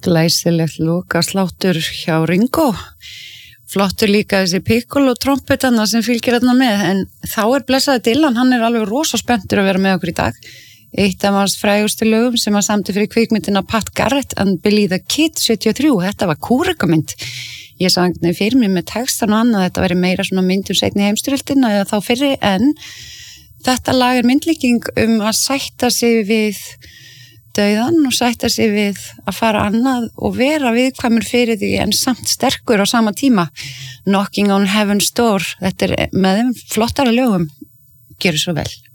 Glæsilegt lokasláttur hjá Ringo. Flottur líka þessi piccolo trompetana sem fylgir þarna með, en þá blessaði Dylan, hann alveg rosa spenntur að vera með okkur í dag. Eitt af hans frægustu lögum sem hann samdi fyrir kvikmyndina Pat Garrett and Billy the Kid 73, þetta var kúrekamynd. Ég sagði fyrir mig með textan og annað, þetta veri meira svona mynd seinni heimsstyrjöldina eða þá fyrri, en þetta lag myndlíking að sætta sig við dauðan og sætta sig við að fara annað og vera viðkvæmur fyrir því en samt sterkur á sama tíma. Knocking on Heaven's Door, þetta með þeim flottara lögum, gjörðu svo vel.